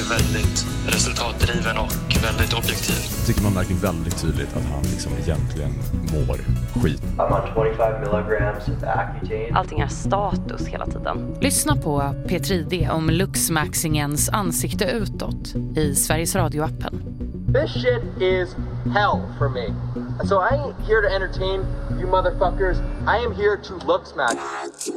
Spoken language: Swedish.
väldigt resultatdriven och väldigt objektiv. Tycker man märker väldigt tydligt att han liksom egentligen mår skit. I'm on 25 milligrams of Accutane. Allting är status hela tiden. Lyssna på P3D om Luxmaxingens ansikte utåt i Sveriges Radio-appen. This shit is hell for me. So I ain't here to entertain you motherfuckers. I am here to Luxmax.